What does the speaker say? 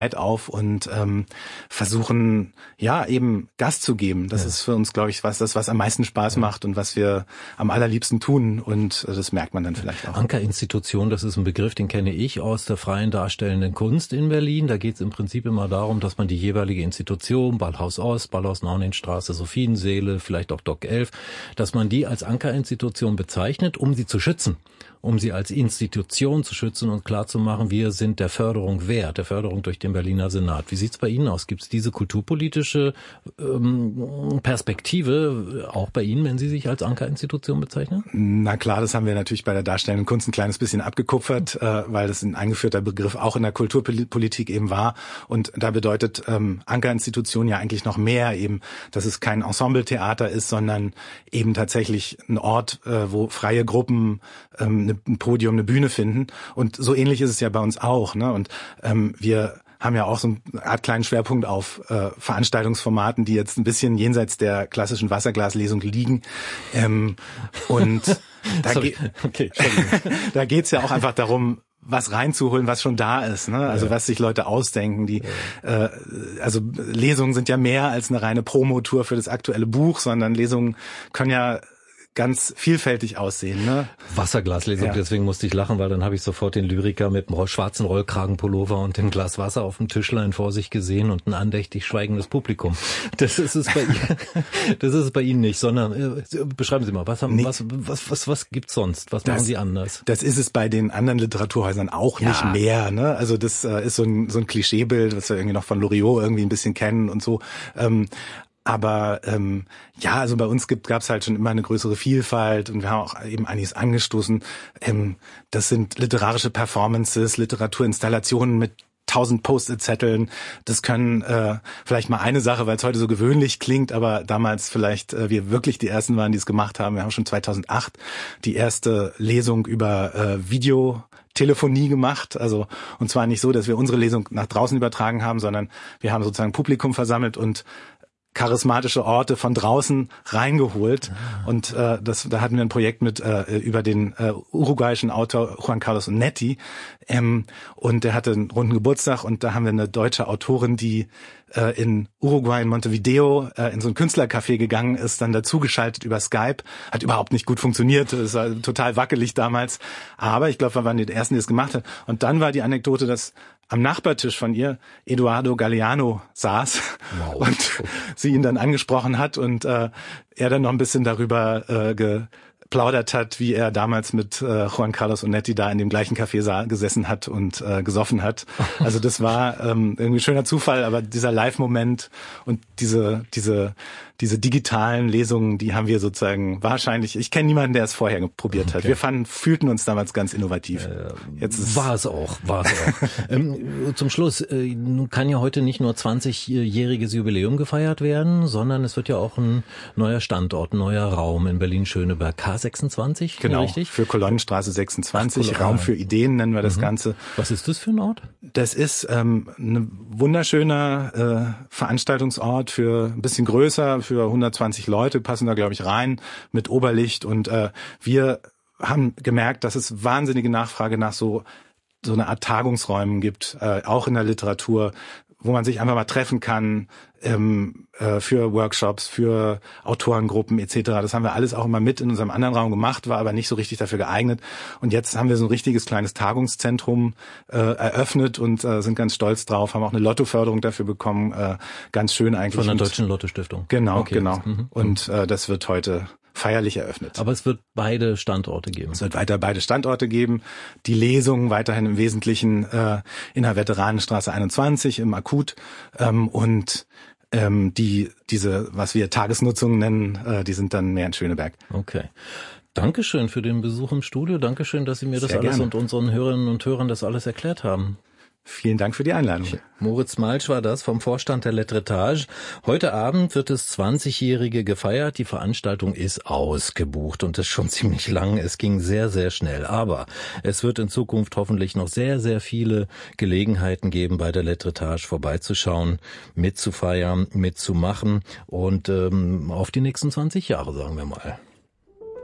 auf und versuchen, ja, eben Gas zu geben. Das ist für uns, glaube ich, was am meisten Spaß macht und was wir am allerliebsten tun. Und das merkt man dann vielleicht auch. Ankerinstitution, das ist ein Begriff, den kenne ich aus der freien darstellenden Kunst in Berlin. Da geht es im Prinzip immer darum, dass man die jeweilige Institution, Ballhaus Ost, Ballhaus Naunenstraße, Sophienseele, vielleicht auch Dock 11, dass man die als Ankerinstitution bezeichnet, um sie zu schützen. Um sie als Institution zu schützen und klarzumachen, wir sind der Förderung wert, der Förderung durch den Berliner Senat. Wie sieht's bei Ihnen aus? Gibt es diese kulturpolitische Perspektive auch bei Ihnen, wenn Sie sich als Ankerinstitution bezeichnen? Na klar, das haben wir natürlich bei der darstellenden Kunst ein kleines bisschen abgekupfert, weil das ein eingeführter Begriff auch in der Kulturpolitik eben war. Und da bedeutet Ankerinstitution ja eigentlich noch mehr eben, dass es kein Ensembletheater ist, sondern eben tatsächlich ein Ort, wo freie Gruppen ein Podium, eine Bühne finden. Und so ähnlich ist es ja bei uns auch, ne? Und wir haben ja auch so eine Art kleinen Schwerpunkt auf Veranstaltungsformaten, die jetzt ein bisschen jenseits der klassischen Wasserglaslesung liegen. Und da geht's ja auch einfach darum, was reinzuholen, was schon da ist, ne? Also was sich Leute ausdenken. Also Lesungen sind ja mehr als eine reine Promotour für das aktuelle Buch, sondern Lesungen können ja ganz vielfältig aussehen, ne? Wasserglaslesung, ja. Deswegen musste ich lachen, weil dann habe ich sofort den Lyriker mit dem schwarzen Rollkragenpullover und dem Glas Wasser auf dem Tischlein vor sich gesehen und ein andächtig schweigendes Publikum. Das ist es bei Ihnen nicht, sondern beschreiben Sie mal, was gibt's sonst? Was machen Sie anders? Das ist es bei den anderen Literaturhäusern auch nicht mehr, ne? Also das ist so ein Klischeebild, was wir irgendwie noch von Loriot irgendwie ein bisschen kennen und so. Aber also bei uns gab's halt schon immer eine größere Vielfalt und wir haben auch eben einiges angestoßen. Das sind literarische Performances, Literaturinstallationen mit 1000 Post-it-Zetteln. Das können vielleicht mal eine Sache, weil es heute so gewöhnlich klingt, aber damals vielleicht wir wirklich die Ersten waren, die es gemacht haben. Wir haben schon 2008 die erste Lesung über Videotelefonie gemacht, also und zwar nicht so, dass wir unsere Lesung nach draußen übertragen haben, sondern wir haben sozusagen Publikum versammelt und charismatische Orte von draußen reingeholt. Und da hatten wir ein Projekt mit über den uruguayischen Autor Juan Carlos Onetti. Und der hatte einen runden Geburtstag und da haben wir eine deutsche Autorin, die in Uruguay, in Montevideo, in so ein Künstlercafé gegangen ist, dann dazugeschaltet über Skype. Hat überhaupt nicht gut funktioniert. Es war total wackelig damals. Aber ich glaube, wir waren die Ersten, die es gemacht haben. Und dann war die Anekdote, dass am Nachbartisch von ihr Eduardo Galeano saß und sie ihn dann angesprochen hat und er dann noch ein bisschen darüber geplaudert hat, wie er damals mit Juan Carlos Onetti da in dem gleichen Café gesessen hat und gesoffen hat. Also das war irgendwie ein schöner Zufall, aber dieser Live-Moment und diese digitalen Lesungen, die haben wir sozusagen wahrscheinlich, ich kenne niemanden, der es vorher probiert hat. Wir fühlten uns damals ganz innovativ. War es auch. Zum Schluss, nun kann ja heute nicht nur 20-jähriges Jubiläum gefeiert werden, sondern es wird ja auch ein neuer Standort, ein neuer Raum in Berlin-Schöneberg, K26, genau, richtig? Für Kolonnenstraße 26, Raum für Ideen nennen wir das Ganze. Was ist das für ein Ort? Das ist ein wunderschöner Veranstaltungsort für ein bisschen größer, für 120 Leute passen da, glaube ich, rein mit Oberlicht und wir haben gemerkt, dass es wahnsinnige Nachfrage nach so eine Art Tagungsräumen gibt, auch in der Literatur, wo man sich einfach mal treffen kann, für Workshops, für Autorengruppen etc. Das haben wir alles auch immer mit in unserem anderen Raum gemacht, war aber nicht so richtig dafür geeignet. Und jetzt haben wir so ein richtiges kleines Tagungszentrum eröffnet und sind ganz stolz drauf, haben auch eine Lottoförderung dafür bekommen. Ganz schön eigentlich. Von der Deutschen Lotto-Stiftung. Genau, okay, genau. Und das wird heute feierlich eröffnet. Aber es wird beide Standorte geben. Es wird weiter beide Standorte geben. Die Lesungen weiterhin im Wesentlichen in der Veteranenstraße 21 im Akut und diese, was wir Tagesnutzung nennen, die sind dann mehr in Schöneberg. Okay. Dankeschön für den Besuch im Studio. Dankeschön, dass Sie mir das Sehr alles gerne. Und unseren Hörerinnen und Hörern das alles erklärt haben. Vielen Dank für die Einladung. Moritz Malsch war das vom Vorstand der Letretage. Heute Abend wird das 20-Jährige gefeiert. Die Veranstaltung ist ausgebucht und das schon ziemlich lang. Es ging sehr, sehr schnell. Aber es wird in Zukunft hoffentlich noch sehr, sehr viele Gelegenheiten geben, bei der Letretage vorbeizuschauen, mitzufeiern, mitzumachen und auf die nächsten 20 Jahre, sagen wir mal.